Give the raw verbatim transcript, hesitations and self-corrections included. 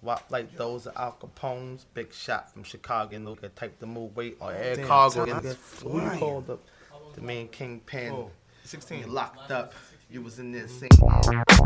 Wop like those are Al Capone's. Big shot from Chicago. And look at type to move weight or air Damn, cargo. time And is who you flying. called the, the main kingpin? Oh, sixteen. You locked up. You was in there singing.